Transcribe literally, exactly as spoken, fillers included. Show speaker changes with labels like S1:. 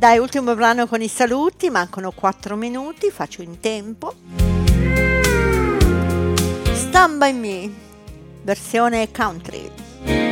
S1: dai, ultimo brano con i saluti, mancano quattro minuti, faccio in tempo. Stand by Me, versione country.